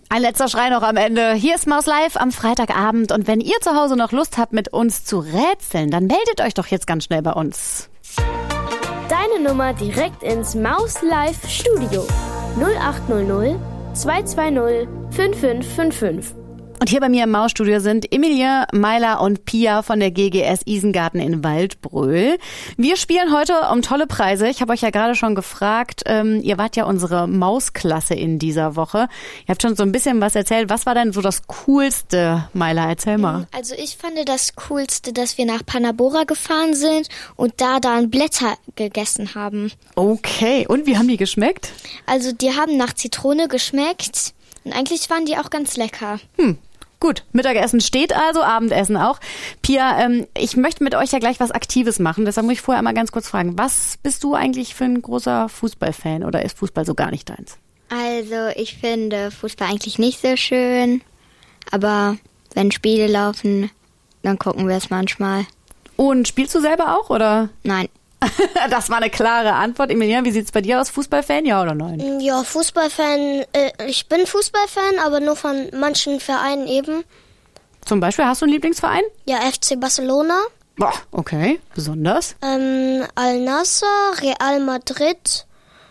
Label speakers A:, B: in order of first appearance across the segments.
A: Ein letzter Schrei noch am Ende. Hier ist Maus Live am Freitagabend. Und wenn ihr zu Hause noch Lust habt, mit uns zu rätseln, dann meldet euch doch jetzt ganz schnell bei uns.
B: Deine Nummer direkt ins Maus Live Studio. 0800 220 5555.
A: Und hier bei mir im Mausstudio sind Emilie, Meiler und Pia von der GGS Isengarten in Waldbröl. Wir spielen heute um tolle Preise. Ich habe euch ja gerade schon gefragt, ihr wart ja unsere Mausklasse in dieser Woche. Ihr habt schon so ein bisschen was erzählt. Was war denn so das Coolste, Meiler? Erzähl mal.
C: Also ich fand das Coolste, dass wir nach Panabora gefahren sind und da dann Blätter gegessen haben.
A: Okay, und wie haben die geschmeckt?
C: Also die haben nach Zitrone geschmeckt und eigentlich waren die auch ganz lecker.
A: Gut, Mittagessen steht also, Abendessen auch. Pia, ich möchte mit euch ja gleich was Aktives machen, deshalb muss ich vorher mal ganz kurz fragen, was bist du eigentlich für ein großer Fußballfan oder ist Fußball so gar nicht deins?
C: Also ich finde Fußball eigentlich nicht so schön, aber wenn Spiele laufen, dann gucken wir es manchmal.
A: Und spielst du selber auch, oder?
C: Nein.
A: Das war eine klare Antwort. Emilia, wie sieht's bei dir aus? Fußballfan, ja oder nein?
D: Ja, Fußballfan. Ich bin Fußballfan, aber nur von manchen Vereinen eben.
A: Zum Beispiel, hast du einen Lieblingsverein?
D: Ja, FC Barcelona.
A: Boah, okay, besonders.
D: Al-Nassr, Real Madrid,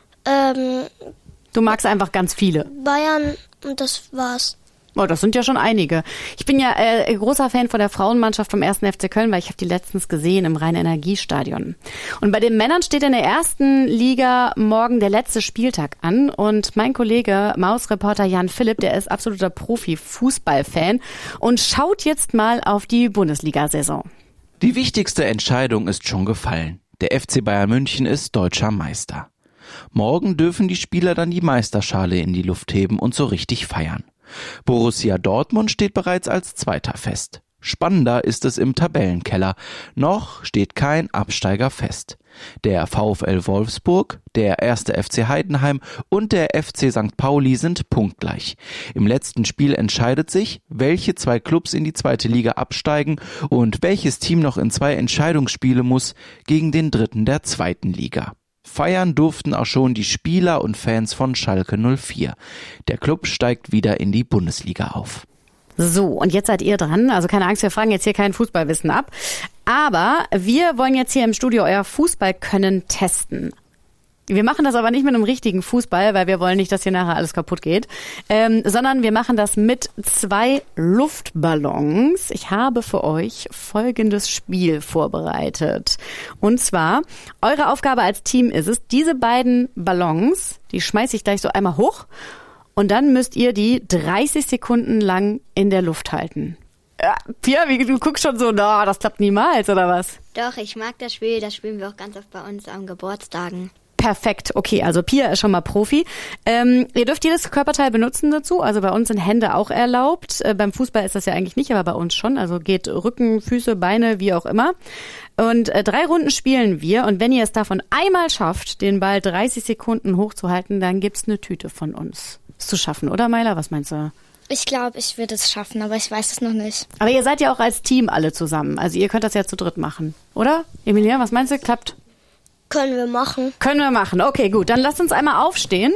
A: Du magst einfach ganz viele.
D: Bayern und das war's.
A: Oh, das sind ja schon einige. Ich bin ja großer Fan von der Frauenmannschaft vom 1. FC Köln, weil ich habe die letztens gesehen im Rhein-Energiestadion. Und bei den Männern steht in der ersten Liga morgen der letzte Spieltag an. Und mein Kollege, Mausreporter Jan Philipp, der ist absoluter Profi-Fußballfan und schaut jetzt mal auf die Bundesliga-Saison.
E: Die wichtigste Entscheidung ist schon gefallen. Der FC Bayern München ist deutscher Meister. Morgen dürfen die Spieler dann die Meisterschale in die Luft heben und so richtig feiern. Borussia Dortmund steht bereits als Zweiter fest. Spannender ist es im Tabellenkeller. Noch steht kein Absteiger fest. Der VfL Wolfsburg, der 1. FC Heidenheim und der FC St. Pauli sind punktgleich. Im letzten Spiel entscheidet sich, welche zwei Clubs in die zweite Liga absteigen und welches Team noch in 2 Entscheidungsspiele muss gegen den Dritten der zweiten Liga. Feiern durften auch schon die Spieler und Fans von Schalke 04. Der Club steigt wieder in die Bundesliga auf.
A: So, und jetzt seid ihr dran. Also keine Angst, wir fragen jetzt hier kein Fußballwissen ab. Aber wir wollen jetzt hier im Studio euer Fußballkönnen testen. Wir machen das aber nicht mit einem richtigen Fußball, weil wir wollen nicht, dass hier nachher alles kaputt geht, sondern wir machen das mit 2 Luftballons. Ich habe für euch folgendes Spiel vorbereitet. Und zwar, eure Aufgabe als Team ist es, diese beiden Ballons, die schmeiße ich gleich so einmal hoch und dann müsst ihr die 30 Sekunden lang in der Luft halten. Ja, Pia, du guckst schon so, das klappt niemals, oder was?
C: Doch, ich mag das Spiel. Das spielen wir auch ganz oft bei uns am Geburtstagen.
A: Perfekt, okay, also Pia ist schon mal Profi. Ihr dürft jedes Körperteil benutzen dazu, also bei uns sind Hände auch erlaubt. Beim Fußball ist das ja eigentlich nicht, aber bei uns schon. Also geht Rücken, Füße, Beine, wie auch immer. Und 3 Runden spielen wir und wenn ihr es davon einmal schafft, den Ball 30 Sekunden hochzuhalten, dann gibt's eine Tüte von uns. Ist zu schaffen, oder Meiler? Was meinst du?
C: Ich glaube, ich würde es schaffen, aber ich weiß es noch nicht.
A: Aber ihr seid ja auch als Team alle zusammen. Also ihr könnt das ja zu dritt machen, oder? Emilia, was meinst du? Klappt?
D: Können wir machen.
A: Können wir machen. Okay, gut. Dann lasst uns einmal aufstehen.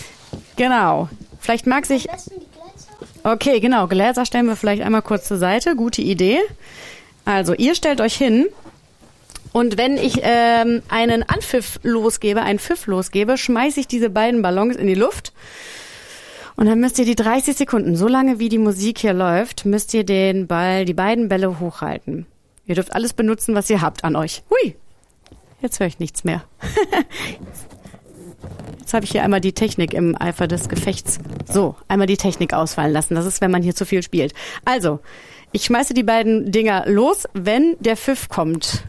A: Genau. Vielleicht mag sich... Okay, genau. Gläser stellen wir vielleicht einmal kurz zur Seite. Gute Idee. Also, ihr stellt euch hin. Und wenn ich einen Pfiff losgebe, schmeiße ich diese beiden Ballons in die Luft. Und dann müsst ihr die 30 Sekunden, so lange wie die Musik hier läuft, müsst ihr die beiden Bälle hochhalten. Ihr dürft alles benutzen, was ihr habt an euch. Hui! Jetzt höre ich nichts mehr. Jetzt habe ich hier einmal die Technik im Eifer des Gefechts. So, einmal die Technik ausfallen lassen. Das ist, wenn man hier zu viel spielt. Also, ich schmeiße die beiden Dinger los, wenn der Pfiff kommt.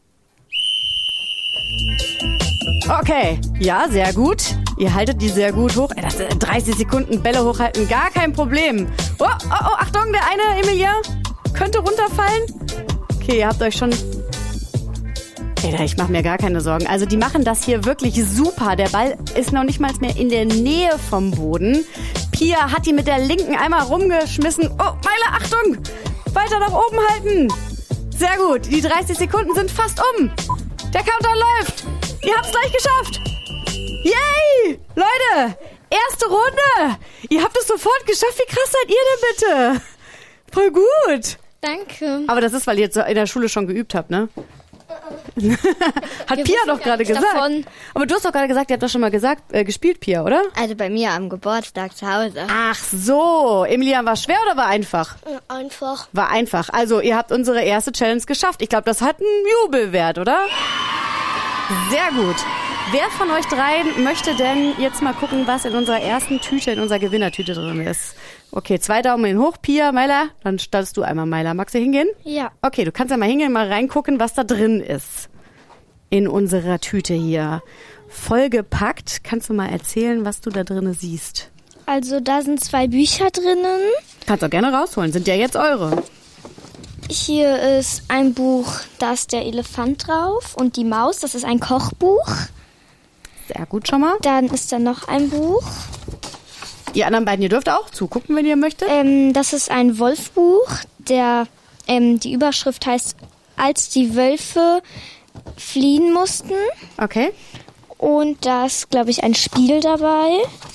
A: Okay, ja, sehr gut. Ihr haltet die sehr gut hoch. Das 30 Sekunden Bälle hochhalten, gar kein Problem. Oh, Achtung, der eine, Emilia, könnte runterfallen. Okay, ihr habt euch schon... Ich mache mir gar keine Sorgen. Also die machen das hier wirklich super. Der Ball ist noch nicht mal mehr in der Nähe vom Boden. Pia hat die mit der linken einmal rumgeschmissen. Oh, Meiler, Achtung! Weiter nach oben halten. Sehr gut. Die 30 Sekunden sind fast um. Der Countdown läuft. Ihr habt's gleich geschafft. Yay! Leute, erste Runde. Ihr habt es sofort geschafft. Wie krass seid ihr denn bitte? Voll gut.
D: Danke.
A: Aber das ist, weil ihr jetzt in der Schule schon geübt habt, ne? Hat Pia doch gerade gesagt. Davon. Aber du hast doch gerade gesagt, ihr habt doch schon mal gespielt, Pia, oder?
C: Also bei mir am Geburtstag zu Hause.
A: Ach so. Emilian, war schwer oder war einfach?
D: Einfach.
A: War einfach. Also ihr habt unsere erste Challenge geschafft. Ich glaube, das hat einen Jubelwert, oder? Sehr gut. Wer von euch dreien möchte denn jetzt mal gucken, was in unserer ersten Tüte, in unserer Gewinnertüte drin ist? Okay, 2 Daumen hoch, Pia, Maila. Dann startest du einmal, Maila. Magst du hingehen?
D: Ja.
A: Okay, du kannst ja mal hingehen, mal reingucken, was da drin ist. In unserer Tüte hier. Vollgepackt. Kannst du mal erzählen, was du da drin siehst?
D: Also da sind 2 Bücher drinnen.
A: Kannst auch gerne rausholen, sind ja jetzt eure.
D: Hier ist ein Buch, da ist der Elefant drauf und die Maus, das ist ein Kochbuch.
A: Sehr gut schon mal.
D: Dann ist da noch ein Buch.
A: Ihr anderen beiden, ihr dürft auch zugucken, wenn ihr möchtet.
D: Das ist ein Wolfbuch, die Überschrift heißt, als die Wölfe fliehen mussten.
A: Okay.
D: Und da ist, glaube ich, ein Spiel dabei.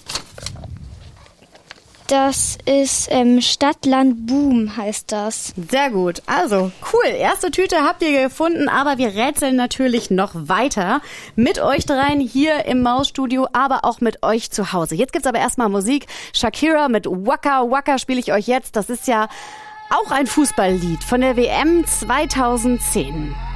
D: Das ist Stadt, Land, Boom heißt das.
A: Sehr gut. Also, cool. Erste Tüte habt ihr gefunden, aber wir rätseln natürlich noch weiter. Mit euch dreien hier im Mausstudio, aber auch mit euch zu Hause. Jetzt gibt's aber erstmal Musik. Shakira mit Waka Waka spiele ich euch jetzt. Das ist ja auch ein Fußballlied von der WM 2010.